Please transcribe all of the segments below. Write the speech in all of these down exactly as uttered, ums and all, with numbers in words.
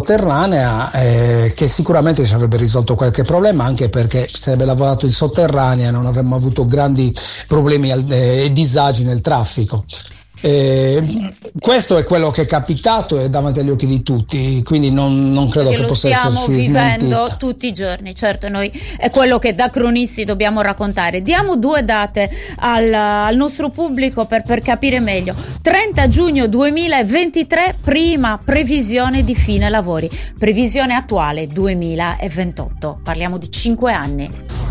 sotterranea, eh, che sicuramente ci avrebbe risolto qualche problema, anche perché se avrebbe lavorato in sotterranea non avremmo avuto grandi problemi e eh, disagi nel traffico. Eh, questo è quello che è capitato e davanti agli occhi di tutti, quindi non, non credo Perché che possa esserci lo stiamo vivendo smentita. tutti i giorni. Certo, noi è quello che da cronisti dobbiamo raccontare. Diamo due date al, al nostro pubblico per, per capire meglio. trenta giugno duemilaventitré, prima previsione di fine lavori, previsione attuale duemilaventotto, parliamo di cinque anni.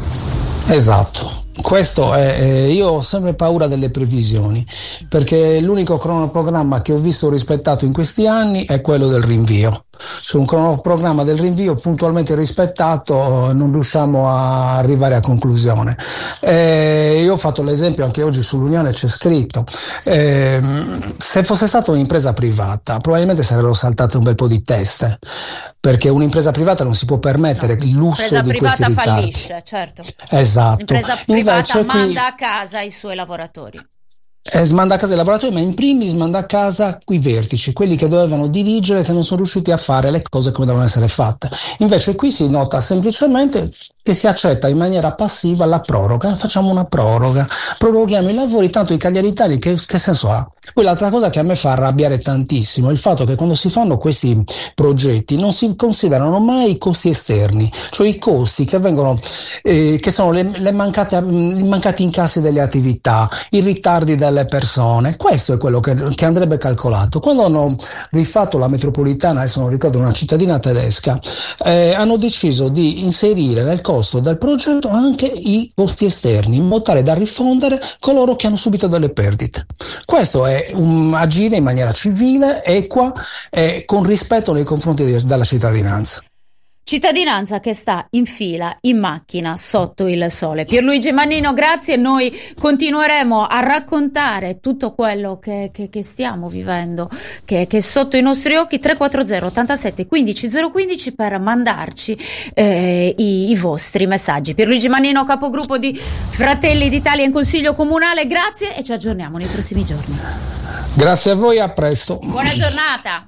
Esatto. Questo è, eh, io ho sempre paura delle previsioni, perché l'unico cronoprogramma che ho visto rispettato in questi anni è quello del rinvio. Su un cronoprogramma del rinvio puntualmente rispettato non riusciamo a arrivare a conclusione. Eh, io ho fatto l'esempio, anche oggi sull'Unione c'è scritto, eh, se fosse stata un'impresa privata probabilmente sarebbero saltate un bel po' di teste, perché un'impresa privata non si può permettere il lusso di questi ritardi. L'impresa privata fallisce, certo. Esatto. L'impresa privata Invece manda qui a casa i suoi lavoratori. Eh, smanda a casa i lavoratori, ma in primis manda a casa quei vertici, quelli che dovevano dirigere, che non sono riusciti a fare le cose come devono essere fatte. Invece qui si nota semplicemente che si accetta in maniera passiva la proroga. Facciamo una proroga, proroghiamo i lavori, tanto i cagliaritani che, che senso ha? Poi l'altra cosa che a me fa arrabbiare tantissimo è il fatto che quando si fanno questi progetti non si considerano mai i costi esterni, cioè i costi che vengono, eh, che sono le, le mancate, i mancati incassi delle attività, i ritardi delle persone. Questo è quello che, che andrebbe calcolato. Quando hanno rifatto la metropolitana, adesso non ricordo, una cittadina tedesca, eh, hanno deciso di inserire nel costo del progetto anche i costi esterni, in modo tale da rifondere coloro che hanno subito delle perdite. Questo è un agire in maniera civile, equa e con rispetto nei confronti di, della cittadinanza. Cittadinanza che sta in fila, in macchina, sotto il sole. Pierluigi Mannino, grazie. Noi continueremo a raccontare tutto quello che, che, che stiamo vivendo, che, che è sotto i nostri occhi. Tre quattro zero ottantasette quindici zero quindici per mandarci eh, i, i vostri messaggi. Pierluigi Mannino, capogruppo di Fratelli d'Italia in Consiglio Comunale, grazie e ci aggiorniamo nei prossimi giorni. Grazie a voi, a presto. Buona giornata.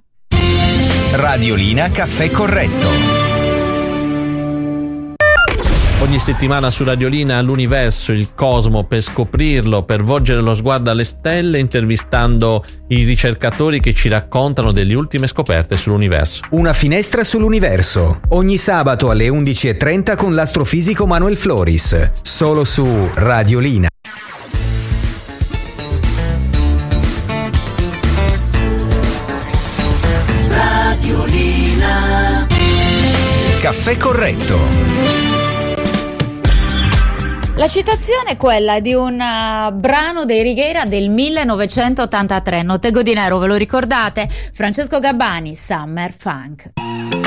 Radiolina Caffè Corretto. Ogni settimana su Radiolina l'universo, il cosmo, per scoprirlo, per volgere lo sguardo alle stelle, intervistando i ricercatori che ci raccontano delle ultime scoperte sull'universo. Una finestra sull'universo, ogni sabato alle undici e trenta con l'astrofisico Manuel Floris, solo su Radiolina. Radiolina Caffè Corretto. La citazione è quella di un uh, brano dei Righiera del millenovecentottantatré, Notte Godinero, ve lo ricordate? Francesco Gabbani, Summer Funk.